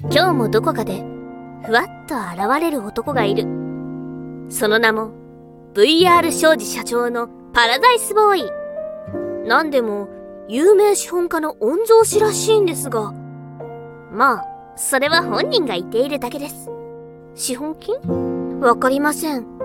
今日もどこかでふわっと現れる男がいる。その名も VR 商事社長のパラダイスボーイ。なんでも有名資本家の御曹司らしいんですが、まあそれは本人が言っているだけです。資本金？わかりません。